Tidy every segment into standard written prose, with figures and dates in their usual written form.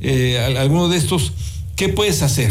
alguno de estos, ¿qué puedes hacer?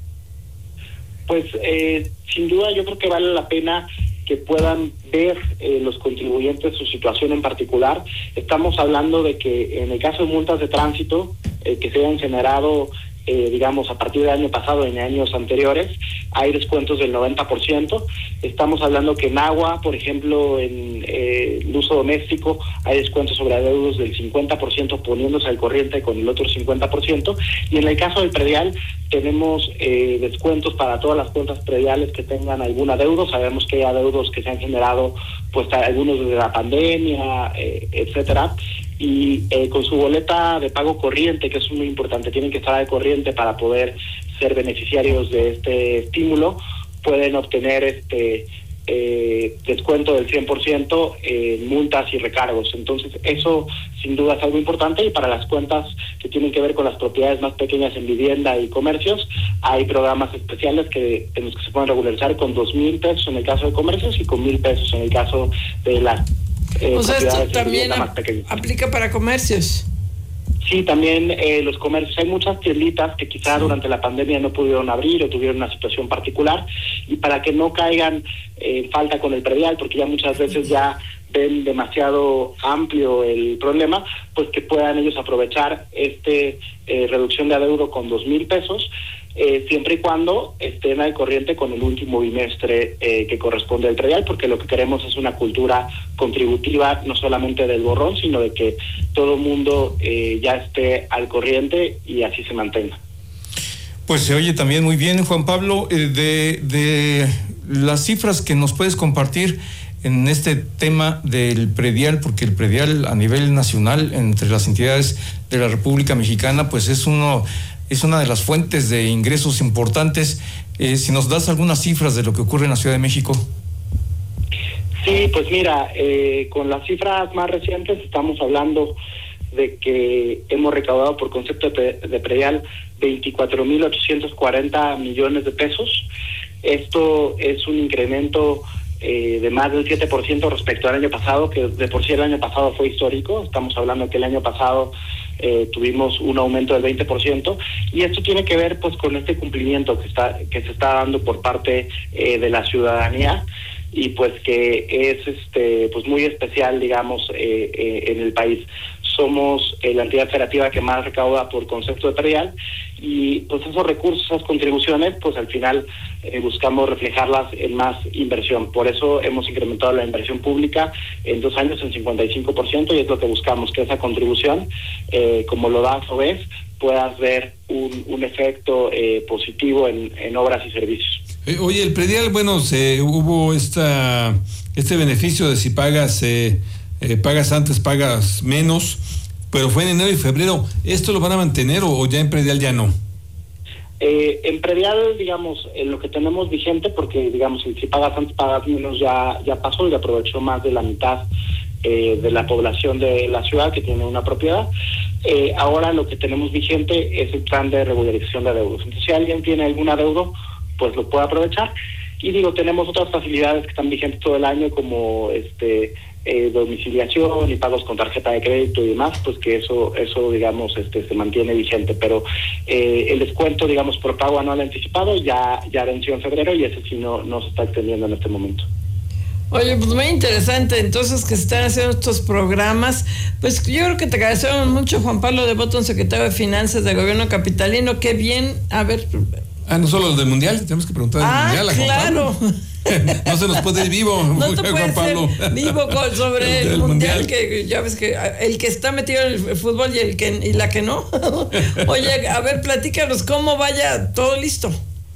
Pues sin duda yo creo que vale la pena que puedan ver los contribuyentes su situación en particular. Estamos hablando de que en el caso de multas de tránsito que se hayan generado digamos, a partir del año pasado, en años anteriores, hay descuentos del 90%. Estamos hablando que en agua, por ejemplo, en el uso doméstico, hay descuentos sobre adeudos del 50%, poniéndose al corriente con el otro 50%. Y en el caso del predial, tenemos descuentos para todas las cuentas prediales que tengan algún adeudo. Sabemos que hay adeudos que se han generado, pues, algunos desde la pandemia, etcétera. Y con su boleta de pago corriente, que es muy importante, tienen que estar al corriente para poder ser beneficiarios de este estímulo, pueden obtener descuento del 100% en multas y recargos. Entonces, eso sin duda es algo importante. Y para las cuentas que tienen que ver con las propiedades más pequeñas en vivienda y comercios, hay programas especiales en los que se pueden regularizar con 2,000 pesos en el caso de comercios y con 1,000 pesos en el caso de las o sea, esto también aplica para comercios. Sí, también los comercios. Hay muchas tienditas que quizá durante la pandemia no pudieron abrir o tuvieron una situación particular, y para que no caigan en falta con el predial, porque ya muchas veces ya ven demasiado amplio el problema, pues que puedan ellos aprovechar reducción de adeudo con 2,000 pesos, siempre y cuando estén al corriente con el último bimestre que corresponde al predial, porque lo que queremos es una cultura contributiva, no solamente del borrón, sino de que todo el mundo ya esté al corriente y así se mantenga. Pues se oye también muy bien, Juan Pablo, de las cifras que nos puedes compartir en este tema del predial, porque el predial a nivel nacional, entre las entidades de la República Mexicana, pues es una de las fuentes de ingresos importantes. Si nos das algunas cifras de lo que ocurre en la Ciudad de México. Sí, pues mira, con las cifras más recientes estamos hablando de que hemos recaudado por concepto de predial 24,840 millones de pesos. Esto es un incremento de más del 7% respecto al año pasado, que de por sí el año pasado fue histórico. Estamos hablando que el año pasado tuvimos un aumento del 20%, y esto tiene que ver pues con este cumplimiento que se está dando por parte de la ciudadanía, y pues que es pues muy especial, digamos, en el país. Somos la entidad federativa que más recauda por concepto de predial, y pues esos recursos, esas contribuciones, pues al final buscamos reflejarlas en más inversión. Por eso hemos incrementado la inversión pública en 2 años en 55%, y es lo que buscamos, que esa contribución, como lo das o ves, puedas ver un efecto positivo en obras y servicios. Oye, el predial, bueno, hubo este beneficio de si pagas antes, pagas menos, pero fue en enero y febrero. ¿Esto lo van a mantener o ya en predial ya no? En predial, digamos, lo que tenemos vigente, porque digamos, si pagas antes, pagas menos, ya pasó y aprovechó más de la mitad de la población de la ciudad que tiene una propiedad. Ahora lo que tenemos vigente es el plan de regularización de adeudos. Entonces, si alguien tiene algún adeudo, pues lo puede aprovechar. Y tenemos otras facilidades que están vigentes todo el año, como domiciliación y pagos con tarjeta de crédito y demás, pues que eso digamos, se mantiene vigente. Pero el descuento, digamos, por pago anual anticipado ya venció en febrero, y ese sí no se está extendiendo en este momento. Oye, pues muy interesante entonces que se están haciendo estos programas. Pues yo creo que te agradecemos mucho, Juan Pablo de Botton, secretario de Finanzas del Gobierno Capitalino. Qué bien, a ver... no solo los del Mundial, tenemos que preguntar del Mundial a Juan claro. Pablo. No se nos puede ir vivo, no te Juan Pablo. Vivo sobre el mundial, que ya ves que el que está metido en el fútbol y la que no. Oye, a ver, platícanos cómo vaya, todo listo.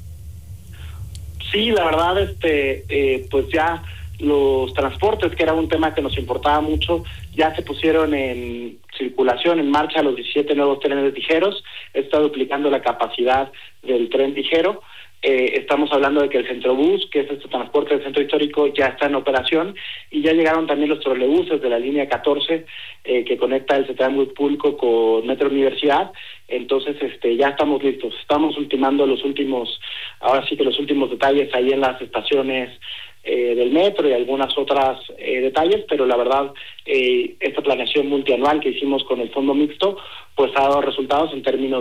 Sí, la verdad, pues ya los transportes, que era un tema que nos importaba mucho, ya se pusieron en circulación, en marcha los 17 nuevos trenes ligeros. Está duplicando la capacidad del tren ligero. Estamos hablando de que el Centrobús, que es este transporte del centro histórico, ya está en operación, y ya llegaron también los trolebuses de la línea 14 que conecta el Centro Público con Metro Universidad. Entonces ya estamos listos. Estamos ultimando los últimos detalles ahí en las estaciones del metro y algunas otras detalles, pero la verdad esta planeación multianual que hicimos con el fondo mixto pues ha dado resultados en términos